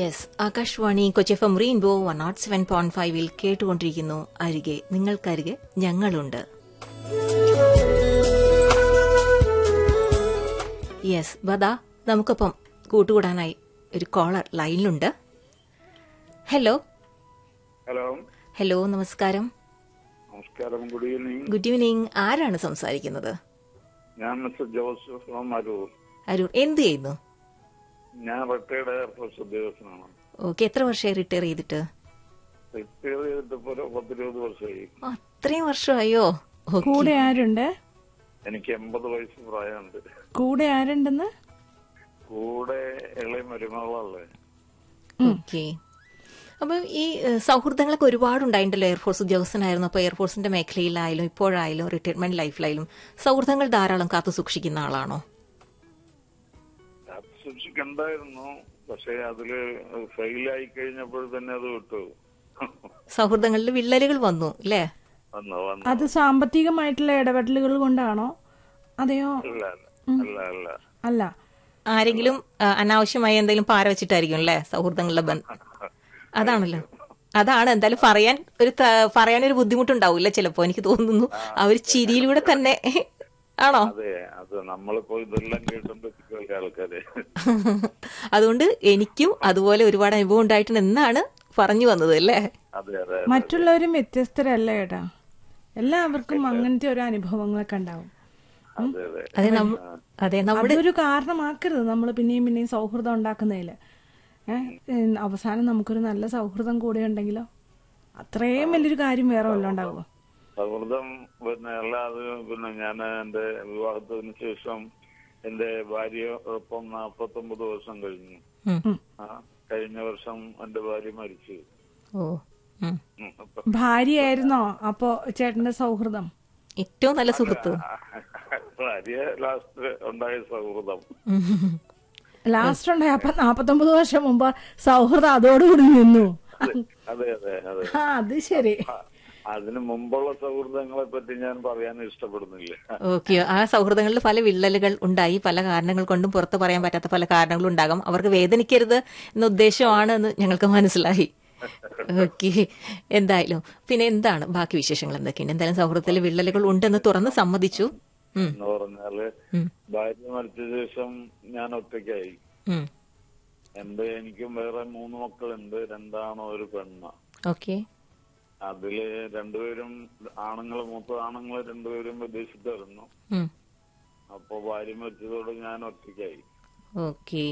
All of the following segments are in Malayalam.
Yes, Akashvani Kochi F M rainbow 107.5 കേട്ടുകൊണ്ടിരിക്കുന്നു. അരികെ നിങ്ങൾക്കരികെ ഞങ്ങളുണ്ട്. യെസ്, ബദാ നമുക്കൊപ്പം കൂട്ടുകൂടാനായി ഒരു കോളർ ലൈനിലുണ്ട്. ഹലോ ഹലോ ഹലോ നമസ്കാരം. നമസ്കാരം. Good evening. Good evening. ആരാണ് സംസാരിക്കുന്നത്? ഞാൻ mister Joseph from Aroor. Aroor. എന്ത് ചെയ്യുന്നു? ഞാൻ റിട്ടയർഡ് എയർഫോഴ്സ് ഉദ്യോഗസ്ഥനാണ്. ഓക്കെ. എത്ര വർഷമായി റിട്ടയർ ചെയ്തിട്ട്? റിട്ടയർ ചെയ്തിട്ട് ഇപ്പോൾ 10-20 വർഷമായി. അത്രയും വർഷമായോ? കൂടെ ആരുണ്ട്? എനിക്ക് 80 വയസ്സ് പ്രായമുണ്ട്. കൂടെ ആരുണ്ടെന്ന്? കൂടെ ഇളയ മരുമകളല്ലേ. ഓക്കെ. അപ്പം ഈ സൗഹൃദങ്ങളൊക്കെ ഒരുപാടുണ്ടായിട്ടുണ്ടല്ലോ. എയർഫോഴ്സ് ഉദ്യോഗസ്ഥനായിരുന്നു. അപ്പോൾ എയർഫോഴ്സിന്റെ മേഖലയിലായാലും ഇപ്പോഴായാലും റിട്ടയർമെന്റ് ലൈഫിലായാലും സൗഹൃദങ്ങൾ ധാരാളം കാത്തു സൂക്ഷിക്കുന്ന ആളാണോ? സൂക്ഷിക്കണ്ടായിരുന്നു, പക്ഷെ അതില് ഫെയിലായി കഴിഞ്ഞപ്പോൾ തന്നെ അത് വിട്ടു. സൗഹൃദങ്ങളിൽ വിള്ളലുകൾ വന്നു അല്ലേ? അത് സാമ്പത്തികമായിട്ടുള്ള ഇടപെടലുകൾ കൊണ്ടാണോ അതെയോ? അല്ല, ആരെങ്കിലും അനാവശ്യമായി എന്തെങ്കിലും പാര വെച്ചിട്ടായിരിക്കും അല്ലേ സൗഹൃദങ്ങളുടെ ബന്ധം? അതാണല്ലോ. അതാണ് എന്തായാലും പറയാനൊരു ബുദ്ധിമുട്ടുണ്ടാവില്ല ചിലപ്പോ. എനിക്ക് തോന്നുന്നു ആ ഒരു ചിരിയിലൂടെ തന്നെ ആണോ? അതെ, അത് നമ്മളിപ്പോ ഇതെല്ലാം കേട്ടുമ്പോഴത്തേക്കും ആൾക്കാരെ അതുകൊണ്ട് എനിക്കും അതുപോലെ ഒരുപാട് അനുഭവം ഉണ്ടായിട്ടുണ്ട് എന്നാണ് പറഞ്ഞു വന്നത് അല്ലേ? മറ്റുള്ളവരും വ്യത്യസ്തരല്ല ഏട്ടാ. എല്ലാവർക്കും അങ്ങനത്തെ ഒരു അനുഭവങ്ങളൊക്കെ ഉണ്ടാവും. അതൊരു കാരണമാക്കരുത് നമ്മൾ പിന്നെയും സൗഹൃദം ഉണ്ടാക്കുന്നതില്. അവസാനം നമുക്കൊരു നല്ല സൗഹൃദം കൂടെ ഉണ്ടെങ്കിലോ അത്രയും വലിയൊരു കാര്യം വേറെ വല്ലതും ഉണ്ടാകുമോ? സൗഹൃദം പിന്നെ ഞാൻ എന്റെ വിവാഹത്തിന് ശേഷം എന്റെ ഭാര്യ ഒപ്പം 49 വർഷം കഴിഞ്ഞു. കഴിഞ്ഞ വർഷം എന്റെ ഭാര്യ മരിച്ചു. ഭാര്യയായിരുന്നോ അപ്പോ ചേട്ടന്റെ സൗഹൃദം? ഏറ്റവും നല്ല സുഹൃത്ത് ഭാര്യ ലാസ്റ്റ് ഉണ്ടായ സൗഹൃദം. ലാസ്റ്റ് ഉണ്ടായ അപ്പൊ 49 വർഷം മുമ്പ് സൗഹൃദം അതോടുകൂടി നിന്നു. അതെ അതെ അതെ. അത് ശരി. അതിനു മുമ്പുള്ള സൗഹൃദങ്ങളെ പറ്റി ഞാൻ പറയാൻ ഇഷ്ടപ്പെടുന്നില്ല. ഓക്കെ. ആ സൗഹൃദങ്ങളിൽ പല വിള്ളലുകൾ ഉണ്ടായി. പല കാരണങ്ങൾ കൊണ്ടും പുറത്ത് പറയാൻ പറ്റാത്ത പല കാരണങ്ങളും ഉണ്ടാകാം. അവർക്ക് വേദനിക്കരുത് എന്ന ഉദ്ദേശമാണ് എന്ന് ഞങ്ങൾക്ക് മനസ്സിലായി. ഓക്കെ. എന്തായാലും പിന്നെ എന്താണ് ബാക്കി വിശേഷങ്ങൾ എന്തൊക്കെയുണ്ട്? എന്തായാലും സൗഹൃദത്തിൽ വിള്ളലുകൾ ഉണ്ടെന്ന് തുറന്ന് സമ്മതിച്ചു എന്ന് പറഞ്ഞാല് ഭാര്യ മരിച്ച ശേഷം ഞാൻ ഒറ്റയ്ക്കായി. എനിക്കും വേറെ 3 മക്കളുണ്ട്. 2 ആണും 1 പെണ്ണ. ഓക്കെ. അതില് 2 പേരും ആണുങ്ങള്, മൂത്ത ആണുങ്ങള് 2 പേരും വിദേശത്തായിരുന്നു. അപ്പൊ ഭാര്യ മരിച്ചതോടെ ഞാൻ ഒറ്റയ്ക്കായി. ഓക്കെ.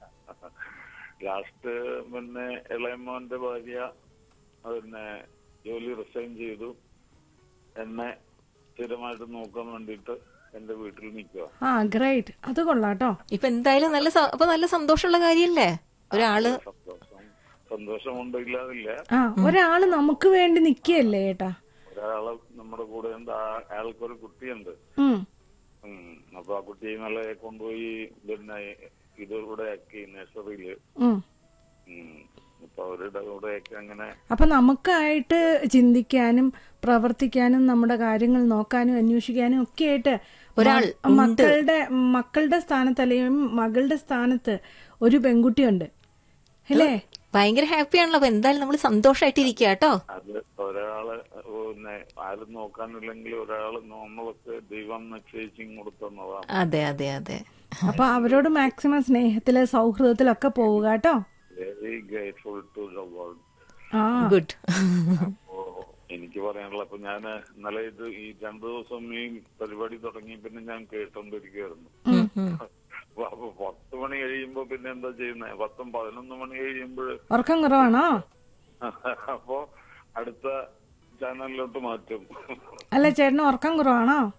ലാസ്റ്റ് പിന്നെ ഇളയമോന്റെ ഭാര്യ പിന്നെ ജോലി റിസൈൻ ചെയ്തു. എന്നെ സ്ഥിരമായിട്ട് നോക്കാൻ വേണ്ടിട്ട് എന്റെ വീട്ടിൽ നിൽക്കുക. ഗ്രേറ്റ്. അത് കൊള്ളാട്ടോ. ഇപ്പൊ എന്തായാലും നല്ല സന്തോഷമുള്ള കാര്യല്ലേ? ഒരാള് സന്തോഷമുണ്ടോ ഇല്ലാതില്ല. ഒരാള് നമുക്ക് വേണ്ടി നിക്കല്ലേ ഏട്ടാ. ഒരാള് നമ്മുടെ കൂടെ ഉണ്ട്. അയാൾക്കൊരു കുട്ടിയുണ്ട്. അപ്പൊ ആ കുട്ടിയെ നല്ല കൊണ്ടുപോയി പിന്നെ ഇതോടെ ആക്കി നഴ്സറിയില്. അപ്പൊ അവരുടെ കൂടെ അങ്ങനെ. അപ്പൊ നമുക്കായിട്ട് ചിന്തിക്കാനും പ്രവർത്തിക്കാനും നമ്മുടെ കാര്യങ്ങൾ നോക്കാനും അന്വേഷിക്കാനും ഒക്കെ ആയിട്ട് ഒരാൾ മക്കളുടെ സ്ഥാനത്ത് അല്ലെങ്കിൽ മകളുടെ സ്ഥാനത്ത് ഒരു പെൺകുട്ടിയുണ്ട് അല്ലേ? ഭയങ്കര ഹാപ്പിയാണല്ലോ. അപ്പൊ എന്തായാലും നമ്മൾ സന്തോഷമായിട്ടിരിക്കുക കേട്ടോ. അത് ഒരാള് പിന്നെ ആരും നോക്കാനില്ലെങ്കിൽ ഒരാള് നമ്മളൊക്കെ ദൈവം നിശ്ചയിച്ചും കൊടുക്കുന്നതാണ്. അതെ അതെ അതെ. അപ്പൊ അവരോട് മാക്സിമം സ്നേഹത്തില് സൗഹൃദത്തിലൊക്കെ പോവുക കേട്ടോ. Very grateful to the world. Good. അപ്പോ എനിക്ക് പറയാനുള്ള, അപ്പൊ ഞാൻ ഇന്നലെ ഈ 2 ദിവസം ഈ പരിപാടി തുടങ്ങി പിന്നെ ഞാൻ കേട്ടോണ്ടിരിക്കുകയായിരുന്നു. അപ്പൊ 10 മണി കഴിയുമ്പോ പിന്നെ എന്താ ചെയ്യുന്നത്? 10-11 മണി കഴിയുമ്പോൾ ഉറക്കം കുറവാണോ? അപ്പൊ അടുത്ത ചാനലിലോട്ട് മാറ്റും. അല്ല, ചേട്ടന് ഉറക്കം കുറവാണോ?